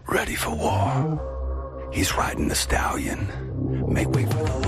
ready for war. He's riding the stallion. Make way for the